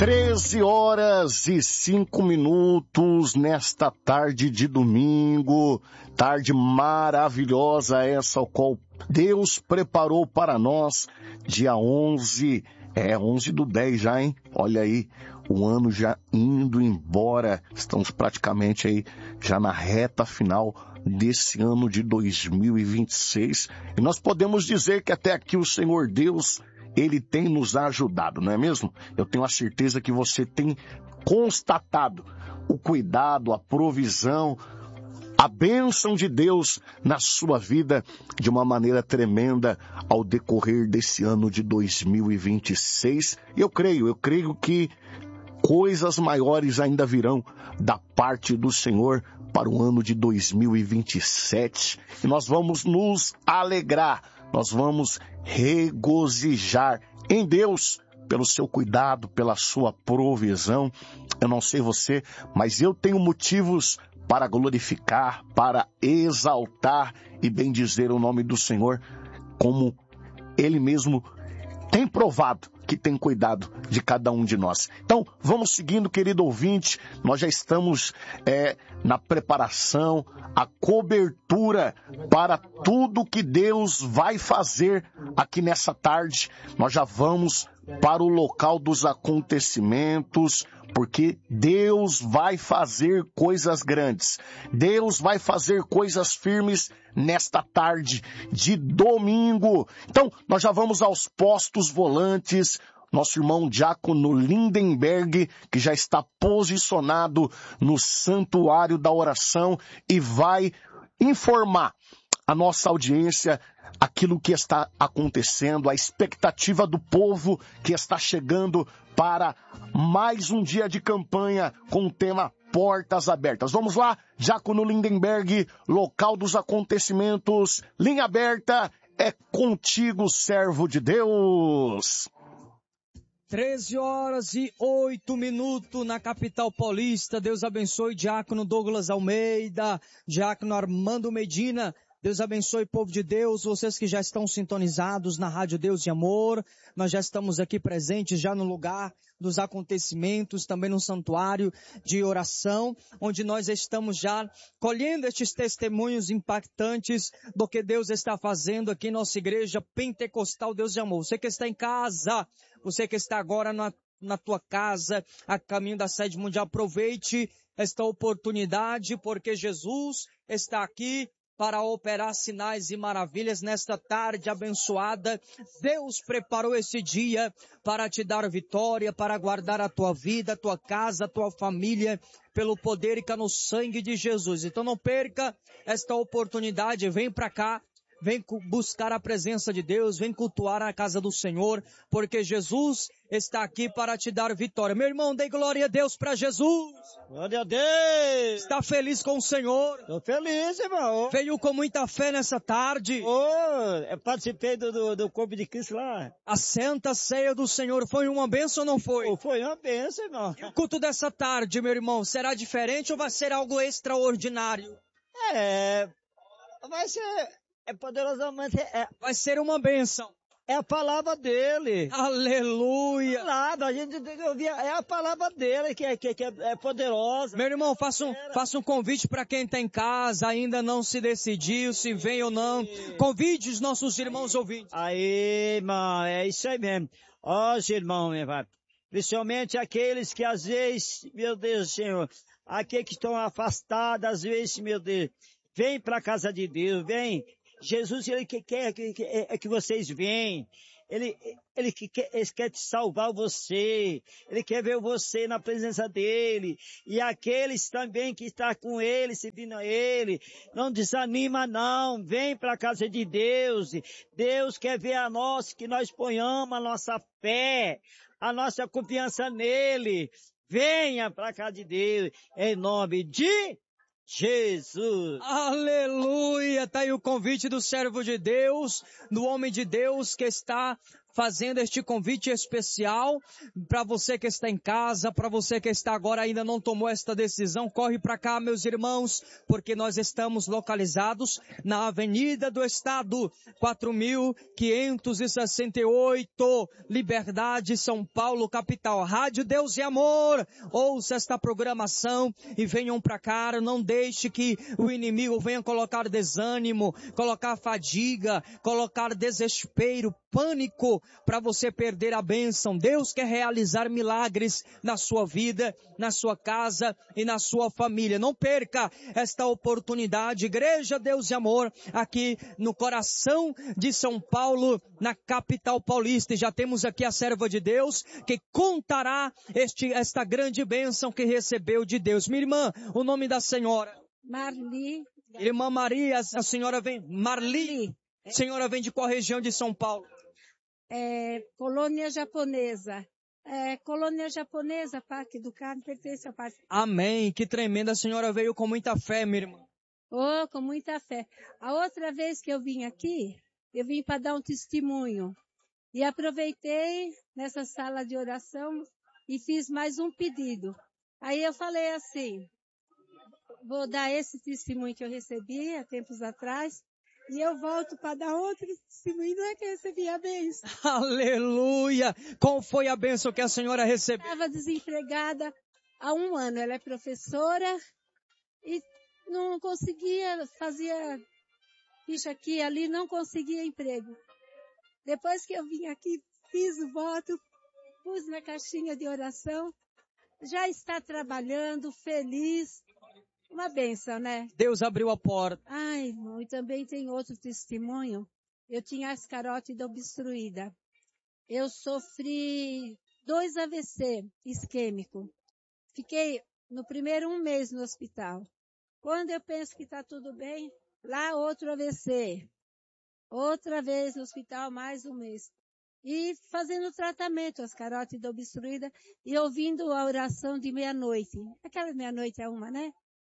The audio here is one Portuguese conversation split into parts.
13h05 nesta tarde de domingo, tarde maravilhosa essa, ao qual Deus preparou para nós, dia 11 do 10 já, hein? Olha aí, o ano já indo embora, estamos praticamente aí já na reta final desse ano de 2026, e nós podemos dizer que até aqui o Senhor Deus, Ele tem nos ajudado, não é mesmo? Eu tenho a certeza que você tem constatado o cuidado, a provisão, a bênção de Deus na sua vida de uma maneira tremenda ao decorrer desse ano de 2026. E eu creio que coisas maiores ainda virão da parte do Senhor para o ano de 2027. E nós vamos nos alegrar, nós vamos regozijar em Deus pelo seu cuidado, pela sua provisão. Eu não sei você, mas eu tenho motivos para glorificar, para exaltar e bendizer o nome do Senhor, como Ele mesmo tem provado que tem cuidado de cada um de nós. Então, vamos seguindo, querido ouvinte, nós já estamos na preparação, a cobertura para tudo que Deus vai fazer aqui nessa tarde. Nós já vamos para o local dos acontecimentos, porque Deus vai fazer coisas grandes. Deus vai fazer coisas firmes nesta tarde de domingo. Então, nós já vamos aos postos volantes. Nosso irmão Diácono Lindenberg, que já está posicionado no santuário da oração e vai informar a nossa audiência aquilo que está acontecendo, a expectativa do povo que está chegando para mais um dia de campanha com o tema Portas Abertas. Vamos lá, Diácono Lindenberg, local dos acontecimentos, linha aberta, é contigo, servo de Deus. 13h08 na capital paulista. Deus abençoe Diácono Douglas Almeida, Diácono Armando Medina. Deus abençoe, povo de Deus, vocês que já estão sintonizados na Rádio Deus e Amor. Nós já estamos aqui presentes já no lugar dos acontecimentos, também no santuário de oração, onde nós estamos já colhendo estes testemunhos impactantes do que Deus está fazendo aqui em nossa igreja pentecostal Deus e Amor. Você que está em casa, você que está agora na tua casa, a caminho da sede mundial, aproveite esta oportunidade, porque Jesus está aqui para operar sinais e maravilhas nesta tarde abençoada. Deus preparou esse dia para te dar vitória, para guardar a tua vida, a tua casa, a tua família, pelo poder e no sangue de Jesus. Então não perca esta oportunidade, vem para cá. Vem buscar a presença de Deus, vem cultuar a casa do Senhor, porque Jesus está aqui para te dar vitória. Meu irmão, dê glória a Deus para Jesus. Glória a Deus. Está feliz com o Senhor? Estou feliz, irmão. Veio com muita fé nessa tarde. Eu participei do corpo de Cristo lá. A Santa Ceia do Senhor foi uma bênção ou não foi? Foi uma bênção, irmão. E o culto dessa tarde, meu irmão, será diferente ou vai ser algo extraordinário? Vai ser... poderosamente, vai ser uma bênção. É a palavra dele. Aleluia. A gente tem que ouvir, é a palavra dele que é poderosa. Meu irmão, faça um convite para quem está em casa, ainda não se decidiu se vem ou não. Convide os nossos irmãos ouvintes. Aí, irmão, é isso aí mesmo. Os irmãos, meu pai. Principalmente aqueles que às vezes, meu Deus, Senhor, aqueles que estão afastados, às vezes, meu Deus, vem para a casa de Deus, vem. Jesus, Ele quer que vocês venham. Ele quer te salvar você. Ele quer ver você na presença dEle. E aqueles também que estão com Ele, servindo a Ele. Não desanima não. Vem para a casa de Deus. Deus quer ver a nós, que nós ponhamos a nossa fé, a nossa confiança nele. Venha para a casa de Deus. Em nome de Jesus. Aleluia. Tá aí o convite do servo de Deus, do homem de Deus que está fazendo este convite especial para você que está em casa, para você que está agora ainda não tomou esta decisão, corre para cá, meus irmãos, porque nós estamos localizados na Avenida do Estado, 4568, Liberdade, São Paulo, capital. Rádio Deus e Amor, ouça esta programação e venham para cá, não deixe que o inimigo venha colocar desânimo, colocar fadiga, colocar desespero, pânico, para você perder a bênção. Deus quer realizar milagres na sua vida, na sua casa e na sua família. Não perca esta oportunidade. Igreja Deus e Amor, aqui no coração de São Paulo, na capital paulista. E já temos aqui a serva de Deus que contará esta grande bênção que recebeu de Deus. Minha irmã, o nome da senhora? Marli. Irmã Maria, a senhora vem... Marli. A senhora vem de qual região de São Paulo? Colônia Japonesa. Colônia Japonesa, Parque do Carmo, pertence à Parque. Amém, que tremenda. A senhora veio com muita fé, minha irmã. Oh, com muita fé. A outra vez que eu vim aqui, eu vim para dar um testemunho. E aproveitei nessa sala de oração e fiz mais um pedido. Aí eu falei assim, vou dar esse testemunho que eu recebi há tempos atrás, e eu volto para dar outro testemunho, não é que eu recebi a bênção. Aleluia! Qual foi a bênção que a senhora recebeu? Estava desempregada há 1 ano, ela é professora e não conseguia, fazia ficha aqui e ali, não conseguia emprego. Depois que eu vim aqui, fiz o voto, pus na caixinha de oração, já está trabalhando, feliz. Uma bênção, né? Deus abriu a porta. Ai, irmão, e também tem outro testemunho. Eu tinha as carótidas obstruídas. Eu sofri 2 AVC isquêmico. Fiquei no primeiro 1 mês no hospital. Quando eu penso que está tudo bem, lá outro AVC. Outra vez no hospital, mais 1 mês. E fazendo tratamento, as carótidas obstruídas, e ouvindo a oração de meia-noite. Aquela meia-noite é uma, né?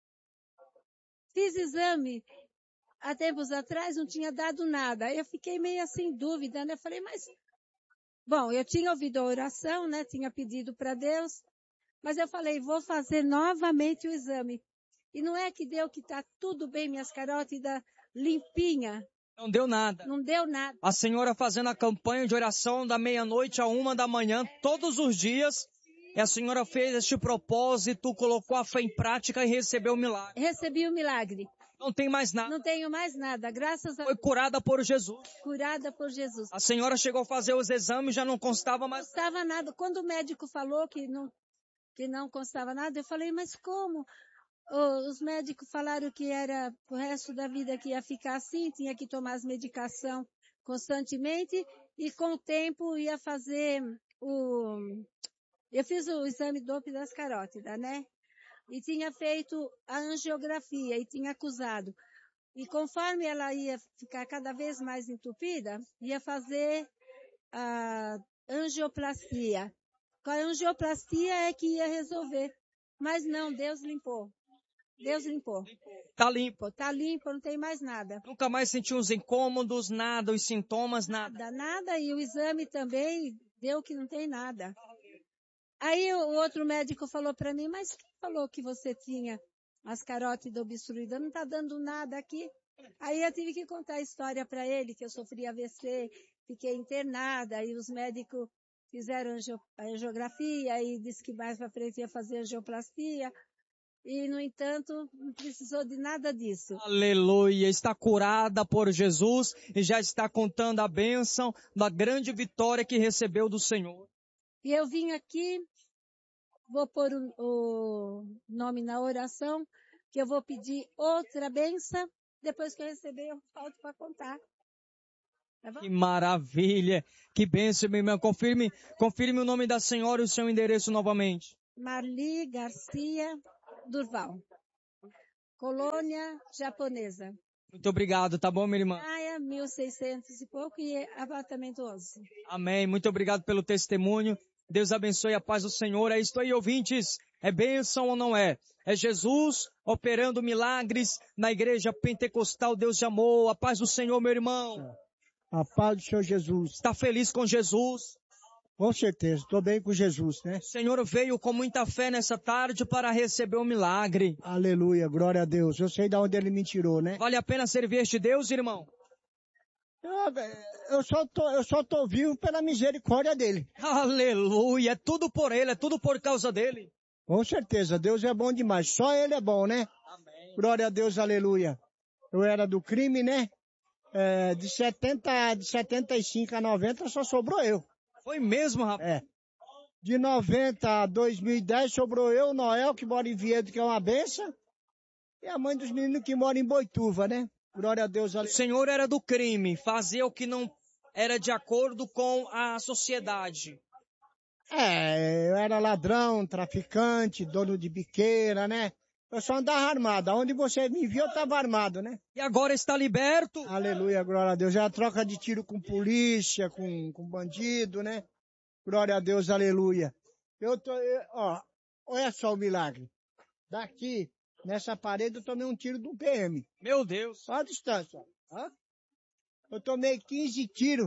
Fiz exame há tempos atrás, não tinha dado nada. Eu fiquei meio assim, dúvida, né? Falei, mas... Bom, eu tinha ouvido a oração, né? Tinha pedido para Deus. Mas eu falei, vou fazer novamente o exame. E não é que deu que está tudo bem, minhas carótidas limpinha. Não deu nada. Não deu nada. A senhora fazendo a campanha de oração da meia-noite a 1 da manhã, todos os dias. E a senhora fez este propósito, colocou a fé em prática e recebeu o milagre. Recebi o milagre. Não tem mais nada. Não tenho mais nada, graças a Foi curada por Jesus. Curada por Jesus. A senhora chegou a fazer os exames, já não constava mais. Não constava nada. Quando o médico falou que não constava nada, eu falei, mas como? Os médicos falaram que era o resto da vida que ia ficar assim, tinha que tomar as medicação constantemente e com o tempo ia fazer Eu fiz o exame Doppler das carótidas, né? E tinha feito a angiografia e tinha acusado. E conforme ela ia ficar cada vez mais entupida, ia fazer a angioplastia. Com a angioplastia é que ia resolver. Mas não, Deus limpou. Deus limpou. Tá limpo. Tá limpo, não tem mais nada. Nunca mais sentiu os incômodos, nada, os sintomas, nada. Nada, e o exame também deu que não tem nada. Aí o outro médico falou para mim, mas quem falou que você tinha as carótidas obstruídas? Não está dando nada aqui. Aí eu tive que contar a história para ele, que eu sofri AVC, fiquei internada, e os médicos fizeram a angiografia e disse que mais para frente ia fazer angioplastia. E, no entanto, não precisou de nada disso. Aleluia, está curada por Jesus e já está contando a bênção da grande vitória que recebeu do Senhor. E eu vim aqui, vou pôr o nome na oração, que eu vou pedir outra bênção. Depois que eu receber, eu volto para contar. Tá bom? Que maravilha, que bênção, minha irmã. Confirme o nome da senhora e o seu endereço novamente. Marli Garcia Durval, Colônia Japonesa. Muito obrigado, tá bom, minha irmã? Praia, 1600 e pouco, e apartamento 11. Amém, muito obrigado pelo testemunho. Deus abençoe, a paz do Senhor. É isto aí, ouvintes. É bênção ou não é? É Jesus operando milagres na igreja pentecostal Deus de Amor. A paz do Senhor, meu irmão. A paz do Senhor Jesus. Está feliz com Jesus? Com certeza, estou bem com Jesus, né? O Senhor veio com muita fé nessa tarde para receber o milagre. Aleluia, glória a Deus. Eu sei de onde ele me tirou, né? Vale a pena servir este Deus, irmão? Eu só tô vivo pela misericórdia dele. Aleluia, é tudo por ele, é tudo por causa dele. Com certeza, Deus é bom demais. Só ele é bom, né? Amém. Glória a Deus, aleluia. Eu era do crime, né? De 75 a 90 só sobrou eu. Foi mesmo, rapaz? De 90 a 2010 sobrou eu, Noel, que mora em Viedo, que é uma benção, e a mãe dos meninos que mora em Boituva, né? Glória a Deus. O senhor era do crime, fazia o que não era de acordo com a sociedade. Eu era ladrão, traficante, dono de biqueira, né? Eu só andava armado. Onde você me viu, eu estava armado, né? E agora está liberto? Aleluia, glória a Deus. É a troca de tiro com polícia, com bandido, né? Glória a Deus, aleluia. Olha só o milagre. Daqui, nessa parede, eu tomei um tiro do PM. Meu Deus. Só a distância. Eu tomei 15 tiros.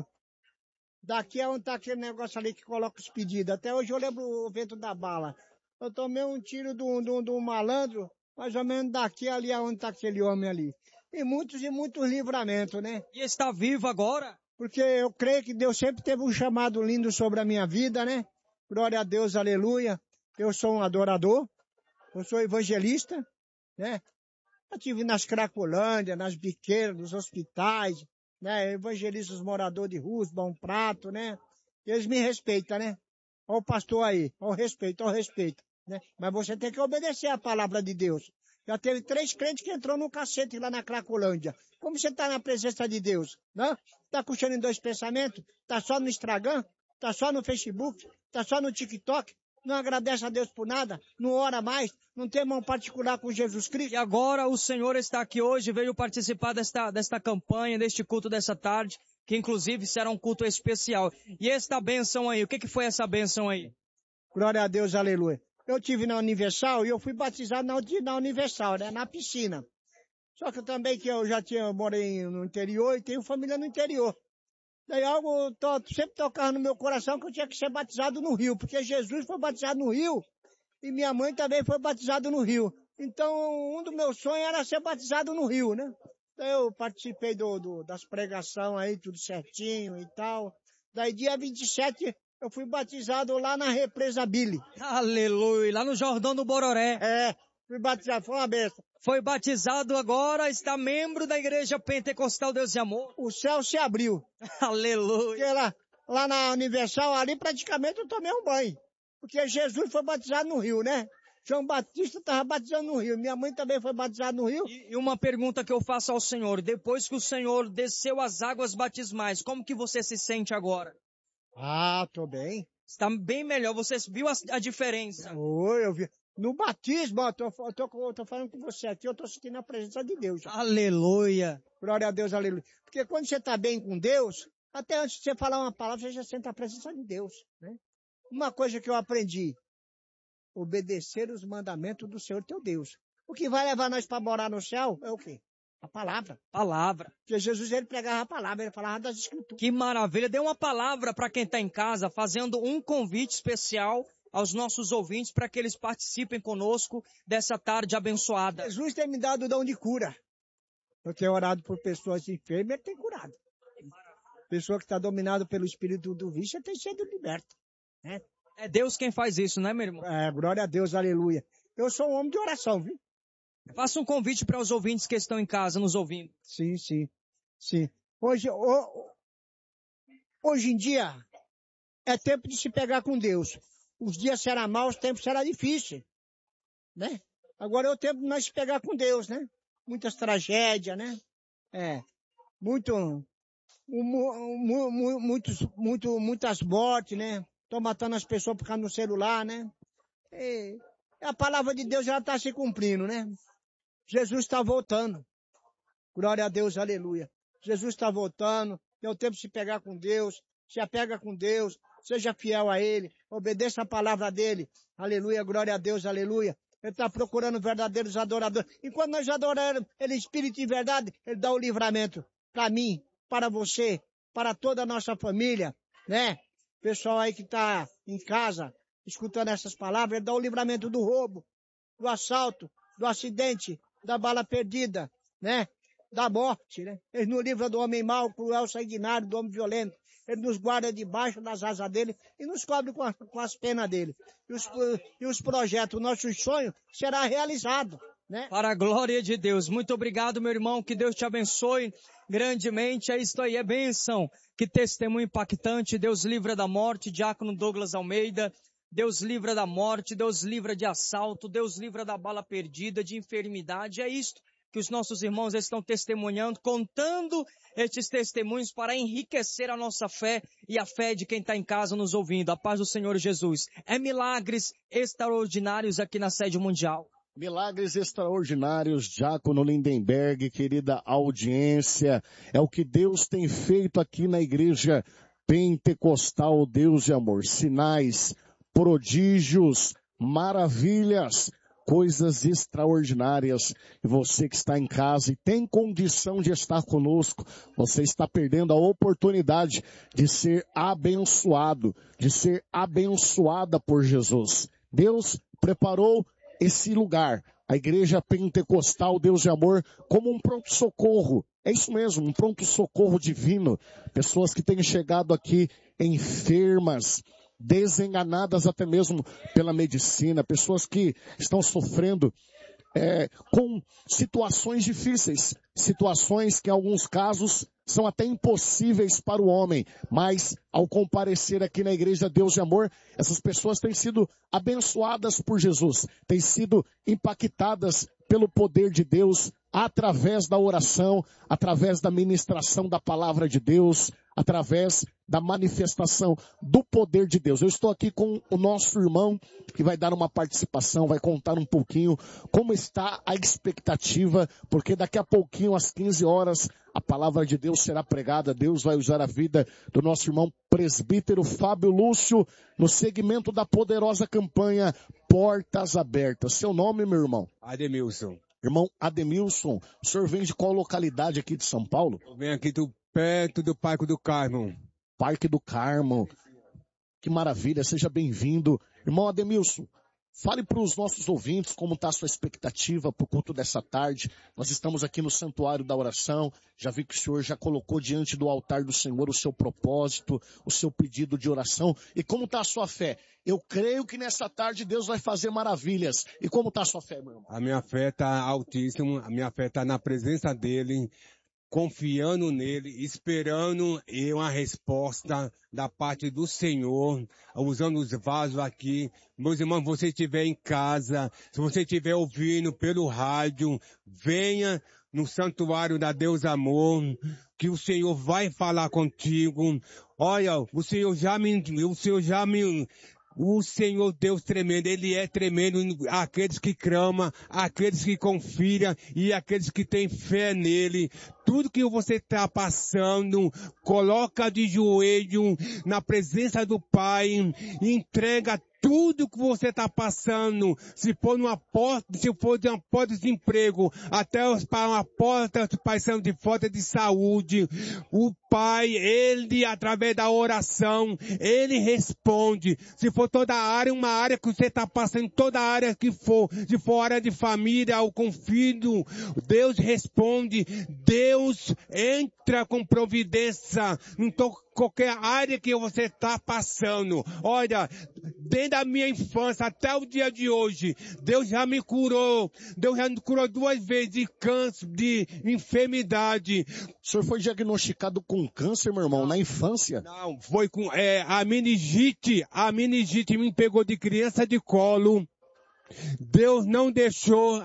Daqui é onde está aquele negócio ali que coloca os pedidos. Até hoje eu lembro o vento da bala. Eu tomei um tiro de um malandro, mais ou menos daqui ali é onde está aquele homem ali. E muitos livramentos, né? E está vivo agora? Porque eu creio que Deus sempre teve um chamado lindo sobre a minha vida, né? Glória a Deus, aleluia. Eu sou um adorador, eu sou evangelista, né? Eu estive nas Cracolândia, nas biqueiras, nos hospitais, né? Evangelizo os moradores de rua, Bom Prato, né? Eles me respeitam, né? Olha o pastor aí, olha o respeito, né? Mas você tem que obedecer a palavra de Deus. Já teve 3 crentes que entrou no cacete lá na Cracolândia. Como você está na presença de Deus? Não? Está curtindo em 2 pensamentos? Está só no Instagram? Está só no Facebook? Está só no TikTok? Não agradece a Deus por nada? Não ora mais? Não tem mão particular com Jesus Cristo? E agora o Senhor está aqui hoje, veio participar desta campanha, deste culto dessa tarde, que inclusive será um culto especial. E esta bênção aí, o que foi essa bênção aí? Glória a Deus, aleluia. Eu estive na Universal e eu fui batizado na Universal, né? Na piscina. Só que eu morei no interior e tenho família no interior. Daí sempre tocava no meu coração que eu tinha que ser batizado no rio, porque Jesus foi batizado no rio e minha mãe também foi batizada no rio. Então, um dos meus sonhos era ser batizado no rio, né? Daí eu participei das pregações aí, tudo certinho e tal. Daí dia 27 eu fui batizado lá na Represa Billy. Aleluia, lá no Jordão do Bororé. Fui batizado, foi uma benção. Foi batizado agora, está membro da Igreja Pentecostal Deus e Amor. O céu se abriu. Aleluia. Porque lá na Universal, ali praticamente eu tomei um banho. Porque Jesus foi batizado no rio, né? João Batista estava batizando no rio. Minha mãe também foi batizada no rio. E uma pergunta que eu faço ao Senhor. Depois que o Senhor desceu as águas batismais, como que você se sente agora? Tô bem. Está bem melhor. Você viu a diferença? Eu vi. No batismo, eu tô falando com você aqui, eu tô sentindo a presença de Deus. Aleluia. Glória a Deus, aleluia. Porque quando você está bem com Deus, até antes de você falar uma palavra, você já sente a presença de Deus, né? Uma coisa que eu aprendi, obedecer os mandamentos do Senhor teu Deus. O que vai levar nós para morar no céu é o quê? A palavra. Palavra. Porque Jesus, ele pregava a palavra, ele falava das escrituras. Que maravilha. Dê uma palavra para quem está em casa, fazendo um convite especial aos nossos ouvintes para que eles participem conosco dessa tarde abençoada. Jesus tem me dado o dom de cura. Eu tenho orado por pessoas enfermas, ele tem curado. Pessoa que está dominada pelo espírito do vício, tem sido liberta, né? É Deus quem faz isso, não é, meu irmão? Glória a Deus, aleluia. Eu sou um homem de oração, viu? Faça um convite para os ouvintes que estão em casa nos ouvindo. Sim. Hoje em dia, é tempo de se pegar com Deus. Os dias serão maus, o tempo será difícil, né? Agora é o tempo de nós se pegar com Deus, né? Muitas tragédias, né? Muitas mortes, né? Estão matando as pessoas por causa do celular, né? E a palavra de Deus já está se cumprindo, né? Jesus está voltando. Glória a Deus, aleluia. Jesus está voltando. É o tempo de se pegar com Deus. Se apega com Deus. Seja fiel a Ele. Obedeça a palavra dEle. Aleluia, glória a Deus, aleluia. Ele está procurando verdadeiros adoradores. E quando nós adoramos Ele, Espírito e verdade, Ele dá o livramento para mim, para você, para toda a nossa família, né? Pessoal aí que está em casa, escutando essas palavras, dá o livramento do roubo, do assalto, do acidente, da bala perdida, né? Da morte, né? Ele nos livra do homem mau, cruel, sanguinário, do homem violento. Ele nos guarda debaixo das asas dele e nos cobre com as penas dele. E os projetos, nossos sonhos, será realizado, né? Para a glória de Deus. Muito obrigado, meu irmão. Que Deus te abençoe grandemente. É isto aí, é bênção. Que testemunho impactante. Deus livra da morte. Diácono Douglas Almeida. Deus livra da morte. Deus livra de assalto. Deus livra da bala perdida, de enfermidade. É isto que os nossos irmãos estão testemunhando, contando estes testemunhos para enriquecer a nossa fé e a fé de quem está em casa nos ouvindo. A paz do Senhor Jesus. É milagres extraordinários aqui na sede mundial. Milagres extraordinários, Diácono Lindenberg, querida audiência, é o que Deus tem feito aqui na Igreja Pentecostal Deus de Amor. Sinais, prodígios, maravilhas, coisas extraordinárias. E você que está em casa e tem condição de estar conosco, você está perdendo a oportunidade de ser abençoado, de ser abençoada por Jesus. Deus preparou esse lugar, a Igreja Pentecostal Deus de Amor, como um pronto-socorro. É isso mesmo, um pronto-socorro divino. Pessoas que têm chegado aqui enfermas, desenganadas até mesmo pela medicina, pessoas que estão sofrendo com situações difíceis, situações que em alguns casos são até impossíveis para o homem, mas ao comparecer aqui na Igreja Deus de Amor, essas pessoas têm sido abençoadas por Jesus, têm sido impactadas pelo poder de Deus, através da oração, através da ministração da palavra de Deus, através da manifestação do poder de Deus. Eu estou aqui com o nosso irmão que vai dar uma participação, vai contar um pouquinho como está a expectativa, porque daqui a pouquinho, às 15 horas, a palavra de Deus será pregada. Deus vai usar a vida do nosso irmão presbítero Fábio Lúcio no segmento da poderosa campanha Portas Abertas. Seu nome, meu irmão? Ademilson. Irmão Ademilson, o senhor vem de qual localidade aqui de São Paulo? Eu venho aqui perto do Parque do Carmo. Parque do Carmo. Que maravilha, seja bem-vindo. Irmão Ademilson, fale para os nossos ouvintes como está a sua expectativa para o culto dessa tarde. Nós estamos aqui no Santuário da Oração. Já vi que o senhor já colocou diante do altar do Senhor o seu propósito, o seu pedido de oração. E como está a sua fé? Eu creio que nessa tarde Deus vai fazer maravilhas. E como está a sua fé, meu irmão? A minha fé está altíssima, a minha fé está na presença dEle, confiando nele, esperando uma resposta da parte do Senhor, usando os vasos aqui. Meus irmãos, se você estiver em casa, se você estiver ouvindo pelo rádio, venha no Santuário da Deus Amor, que o Senhor vai falar contigo. Olha, o Senhor Deus tremendo, Ele é tremendo, aqueles que clamam, aqueles que confiam e aqueles que têm fé nele. Tudo que você está passando, coloca de joelho na presença do Pai, entrega tudo que você está passando, se for de uma porta de emprego, até para uma porta passando de falta de saúde, o Pai, Ele, através da oração, Ele responde. Se for toda a área, uma área que você está passando, toda a área que for, se for área de família ou com filho, Deus responde, Deus entra com providência em qualquer área que você está passando. Olha, desde a minha infância até o dia de hoje, Deus já me curou. Deus já me curou 2 vezes de câncer, de enfermidade. O senhor foi diagnosticado com câncer, meu irmão, na infância? Não, foi com a meningite. A meningite me pegou de criança de colo. Deus não deixou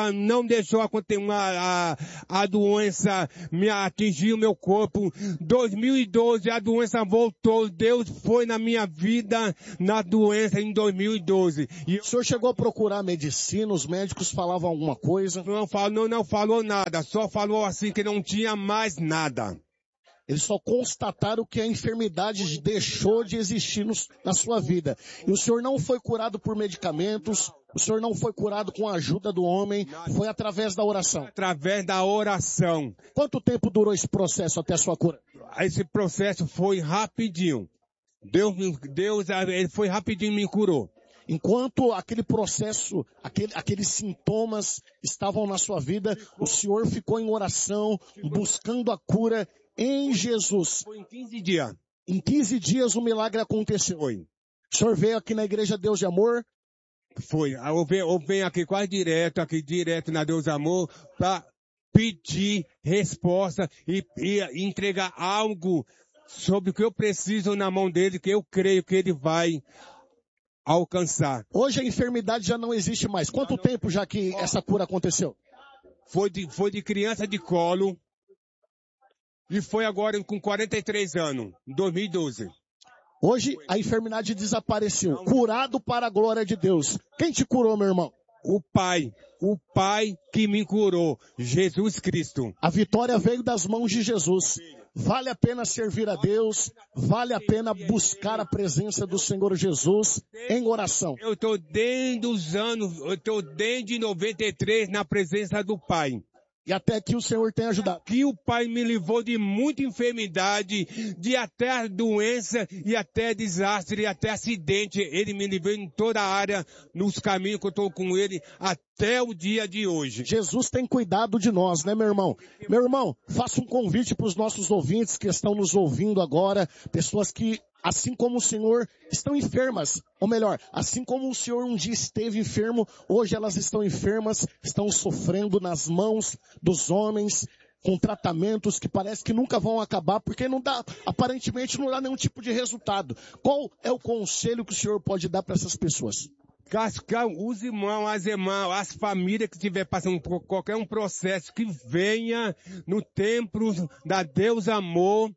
a doença me atingir o meu corpo. 2012 a doença voltou. Deus foi na minha vida na doença em 2012. E o senhor chegou a procurar medicina? Os médicos falavam alguma coisa? Não falou nada. Só falou assim que não tinha mais nada. Eles só constataram que a enfermidade deixou de existir na sua vida. E o senhor não foi curado por medicamentos, o senhor não foi curado com a ajuda do homem, foi através da oração. Através da oração. Quanto tempo durou esse processo até a sua cura? Esse processo foi rapidinho. Deus, ele foi rapidinho e me curou. Enquanto aquele processo, aqueles sintomas estavam na sua vida, o senhor ficou em oração, buscando a cura em Jesus. Foi em 15 dias. Em 15 dias o milagre aconteceu. Foi. O senhor veio aqui na Igreja Deus de Amor? Foi. Eu venho aqui quase direto na Deus Amor, para pedir resposta e entregar algo sobre o que eu preciso na mão dele, que eu creio que ele vai alcançar. Hoje a enfermidade já não existe mais. Quanto tempo já que essa cura aconteceu? Foi de criança de colo e foi agora com 43 anos, em 2012. Hoje a enfermidade desapareceu. Curado para a glória de Deus. Quem te curou, meu irmão? O Pai que me curou, Jesus Cristo. A vitória veio das mãos de Jesus. Vale a pena servir a Deus, vale a pena buscar a presença do Senhor Jesus em oração. Eu estou desde 93 na presença do Pai. E até que o Senhor tem ajudado. Que o Pai me livrou de muita enfermidade, de até doença e até desastre, e até acidente. Ele me livrou em toda a área, nos caminhos que eu estou com ele até o dia de hoje. Jesus tem cuidado de nós, né, meu irmão? Meu irmão, faça um convite para os nossos ouvintes que estão nos ouvindo agora, pessoas que, assim como o Senhor, estão enfermas. Ou melhor, assim como o Senhor um dia esteve enfermo, hoje elas estão enfermas, estão sofrendo nas mãos dos homens, com tratamentos que parece que nunca vão acabar, porque aparentemente não dá nenhum tipo de resultado. Qual é o conselho que o Senhor pode dar para essas pessoas? Os irmãos, as irmãs, as famílias que estiver passando por qualquer um processo, que venha no templo da Deus Amor,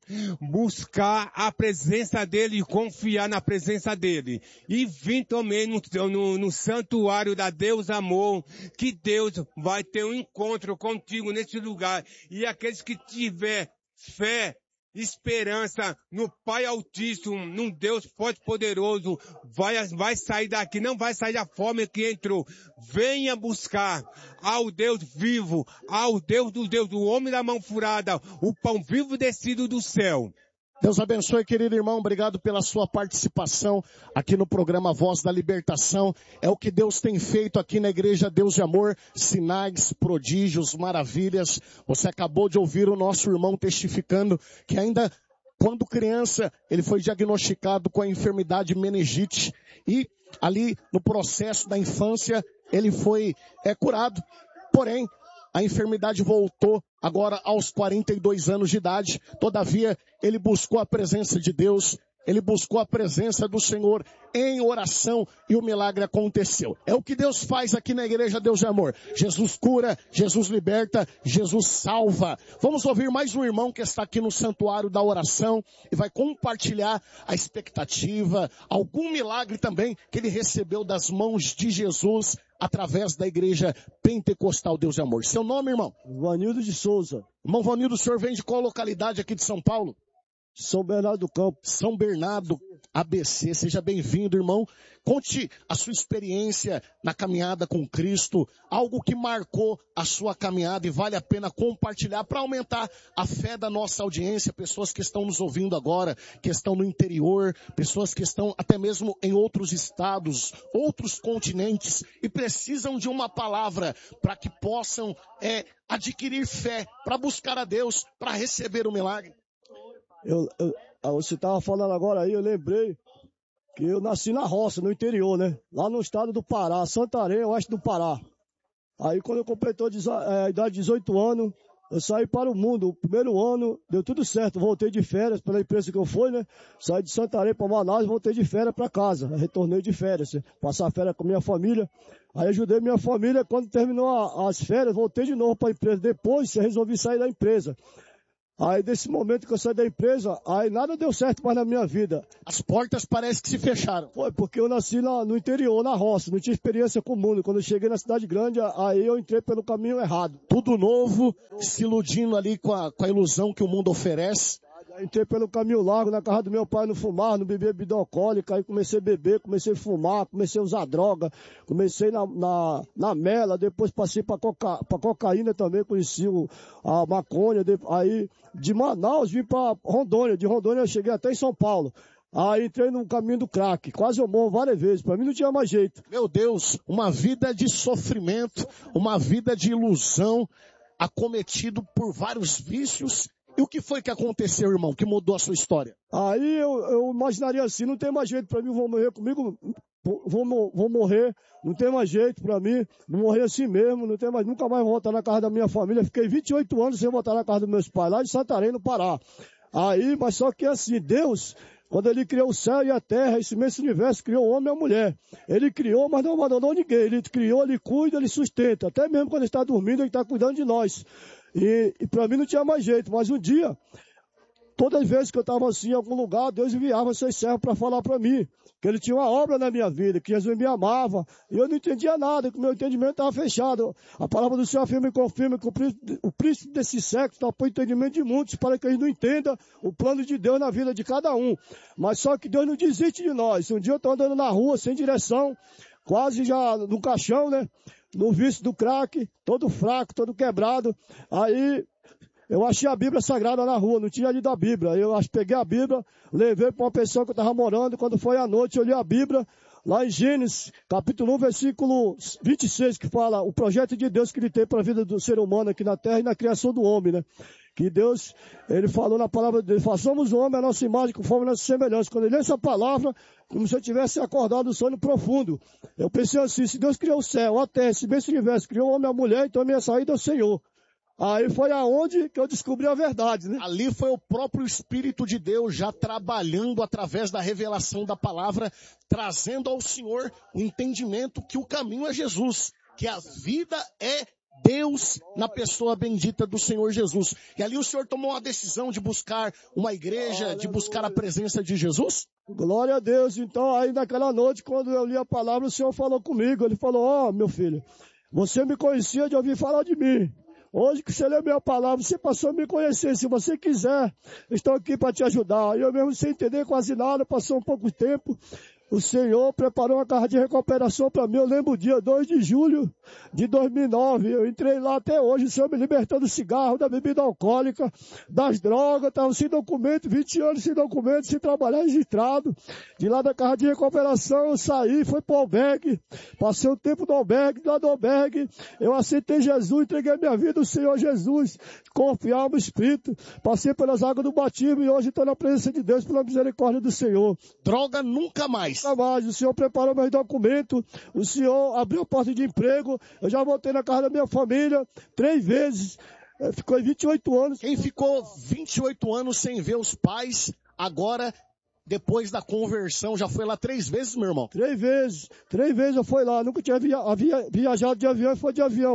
buscar a presença dele e confiar na presença dele. E vir também no santuário da Deus Amor, que Deus vai ter um encontro contigo nesse lugar. E aqueles que tiver fé, esperança no Pai Altíssimo, num Deus forte e poderoso, vai sair daqui, não vai sair da forma que entrou. Venha buscar ao Deus vivo, ao Deus dos deuses, o homem da mão furada, o pão vivo descido do céu. Deus abençoe, querido irmão. Obrigado pela sua participação aqui no programa Voz da Libertação. É o que Deus tem feito aqui na Igreja Deus de Amor. Sinais, prodígios, maravilhas. Você acabou de ouvir o nosso irmão testificando que ainda quando criança ele foi diagnosticado com a enfermidade meningite. E ali no processo da infância ele foi curado. Porém, a enfermidade voltou agora aos 42 anos de idade. Todavia, ele buscou a presença de Deus, ele buscou a presença do Senhor em oração e o milagre aconteceu. É o que Deus faz aqui na Igreja Deus de Amor. Jesus cura, Jesus liberta, Jesus salva. Vamos ouvir mais um irmão que está aqui no santuário da oração e vai compartilhar a expectativa, algum milagre também que ele recebeu das mãos de Jesus através da Igreja Pentecostal Deus de Amor. Seu nome, irmão? Vanildo de Souza. Irmão Vanildo, o senhor vem de qual localidade aqui de São Paulo? São Bernardo do Campo. São Bernardo, ABC. Seja bem-vindo, irmão. Conte a sua experiência na caminhada com Cristo, algo que marcou a sua caminhada e vale a pena compartilhar para aumentar a fé da nossa audiência, pessoas que estão nos ouvindo agora, que estão no interior, pessoas que estão até mesmo em outros estados, outros continentes e precisam de uma palavra para que possam adquirir fé, para buscar a Deus, para receber o milagre. Você estava falando agora aí, eu lembrei que eu nasci na roça, no interior, né? Lá no estado do Pará, Santarém, oeste do Pará. Aí quando eu completou a idade de 18 anos, eu saí para o mundo. O primeiro ano deu tudo certo, voltei de férias pela empresa que eu fui, né? Saí de Santarém para Manaus, voltei de férias para casa. Retornei de férias, passar férias com minha família. Aí ajudei minha família, quando terminou as férias, voltei de novo para a empresa. Depois resolvi sair da empresa. Aí, desse momento que eu saí da empresa, aí nada deu certo mais na minha vida. As portas parecem que se fecharam. Foi, porque eu nasci no interior, na roça, não tinha experiência com o mundo. Quando eu cheguei na cidade grande, aí eu entrei pelo caminho errado. Tudo novo, se iludindo ali com a ilusão que o mundo oferece. entrei pelo caminho largo, na casa do meu pai, não fumava, não bebia bebida alcoólica, aí comecei a beber, comecei a fumar, comecei a usar droga, comecei na mela, depois passei para cocaína também, conheci a maconha, aí de Manaus vim para Rondônia, de Rondônia eu cheguei até em São Paulo. Aí entrei no caminho do crack, quase eu morro várias vezes, para mim não tinha mais jeito. Meu Deus, uma vida de sofrimento, uma vida de ilusão, acometido por vários vícios. E o que foi que aconteceu, irmão, que mudou a sua história? Aí eu imaginaria assim, não tem mais jeito para mim, vou morrer comigo, vou morrer, não tem mais jeito para mim, vou morrer assim mesmo, não tem mais, nunca mais vou voltar na casa da minha família. Fiquei 28 anos sem voltar na casa dos meus pais, lá de Santarém, no Pará. Aí, mas só que assim, Deus, quando ele criou o céu e a terra, esse imenso universo, criou o homem e a mulher. Ele criou, mas não abandonou ninguém. Ele criou, ele cuida, ele sustenta. Até mesmo quando ele está dormindo, ele está cuidando de nós. E para mim não tinha mais jeito. Mas um dia, todas as vezes que eu estava assim em algum lugar, Deus enviava seus servos para falar para mim que ele tinha uma obra na minha vida, que Jesus me amava. E eu não entendia nada, que o meu entendimento estava fechado. A palavra do Senhor afirma e confirma que o príncipe desse século está para o entendimento de muitos, para que eles não entendam o plano de Deus na vida de cada um. Mas só que Deus não desiste de nós. Um dia eu estou andando na rua, sem direção, quase já no caixão, né? No vício do crack, todo fraco, todo quebrado. Aí eu achei a Bíblia Sagrada na rua, não tinha lido a Bíblia. Eu peguei a Bíblia, levei para uma pessoa que eu estava morando. Quando foi à noite, eu li a Bíblia, lá em Gênesis, capítulo 1, versículo 26, que fala o projeto de Deus que ele tem para a vida do ser humano aqui na terra e na criação do homem, né? Que Deus, ele falou na palavra dele, façamos o homem a nossa imagem conforme a nossa semelhança. Quando ele lê essa palavra, como se eu tivesse acordado do sono profundo. Eu pensei assim, se Deus criou o céu, a terra, se bem esse universo, criou o homem e a mulher, então a minha saída é o Senhor. Aí foi aonde que eu descobri a verdade, né? Ali foi o próprio Espírito de Deus já trabalhando através da revelação da palavra, trazendo ao Senhor o entendimento que o caminho é Jesus, que a vida é Deus na pessoa bendita do Senhor Jesus. E ali o Senhor tomou a decisão de buscar uma igreja, de buscar a presença de Jesus? Glória a Deus. Então aí naquela noite, quando eu li a palavra, o Senhor falou comigo. Ele falou, ó, meu filho, você me conhecia de ouvir falar de mim. Hoje que você leu minha palavra, você passou a me conhecer. Se você quiser, estou aqui para te ajudar. Eu mesmo sem entender quase nada, passou um pouco de tempo. O Senhor preparou uma carta de recuperação para mim. Eu lembro o dia 2 de julho de 2009. Eu entrei lá até hoje. O Senhor me libertou do cigarro, da bebida alcoólica, das drogas. Estava sem documento, 20 anos sem documento, sem trabalhar registrado. De lá da carta de recuperação eu saí, fui para o albergue. Passei um tempo no albergue. Lá do albergue eu aceitei Jesus, entreguei minha vida ao Senhor Jesus. Confiar no Espírito. Passei pelas águas do batismo e hoje estou na presença de Deus pela misericórdia do Senhor. Droga nunca mais. O Senhor preparou meus documentos, o Senhor abriu a porta de emprego, eu já voltei na casa da minha família 3 vezes, ficou 28 anos. Quem ficou 28 anos sem ver os pais, agora, depois da conversão, já foi lá 3 vezes, meu irmão? 3 vezes eu fui lá, nunca tinha viajado de avião, foi de avião,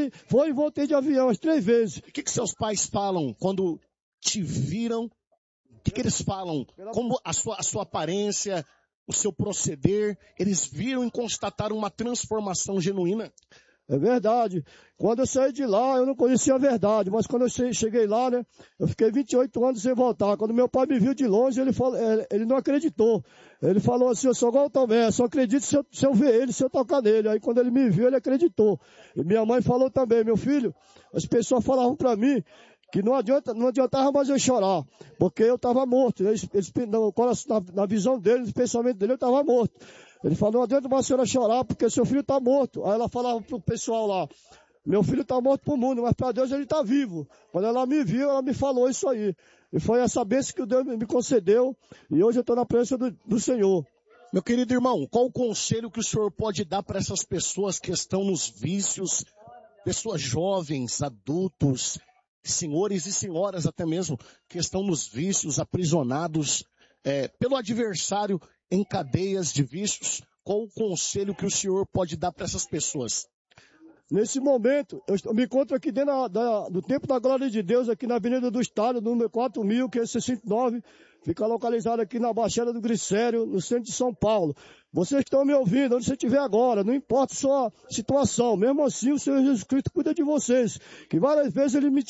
voltei de avião as 3 vezes. O que seus pais falam quando te viram? O que eles falam? Como a sua aparência, o seu proceder, eles viram e constataram uma transformação genuína? É verdade. Quando eu saí de lá, eu não conhecia a verdade, mas quando eu cheguei lá, né, eu fiquei 28 anos sem voltar. Quando meu pai me viu de longe, ele não acreditou. Ele falou assim, eu sou igual o Tomé, só acredito se eu ver ele, se eu tocar nele. Aí quando ele me viu, ele acreditou. E minha mãe falou também, meu filho, as pessoas falavam para mim, que não adiantava mais eu chorar, porque eu estava morto. Na visão dele, no pensamento dele, eu estava morto. Ele falou, não adianta mais a senhora chorar, porque seu filho está morto. Aí ela falava pro pessoal lá, meu filho está morto pro mundo, mas para Deus ele está vivo. Quando ela me viu, ela me falou isso aí. E foi essa bênção que Deus me concedeu, e hoje eu estou na presença do Senhor. Meu querido irmão, qual o conselho que o senhor pode dar para essas pessoas que estão nos vícios, pessoas jovens, adultos, senhores e senhoras até mesmo, que estão nos vícios, aprisionados pelo adversário em cadeias de vícios? Qual o conselho que o senhor pode dar para essas pessoas? Nesse momento, eu me encontro aqui dentro do Templo da Glória de Deus, aqui na Avenida do Estado, número 4.569, fica localizado aqui na Baixada do Glicério, no centro de São Paulo. Vocês que estão me ouvindo, onde você estiver agora, não importa a sua situação, mesmo assim o Senhor Jesus Cristo cuida de vocês, que várias vezes Ele me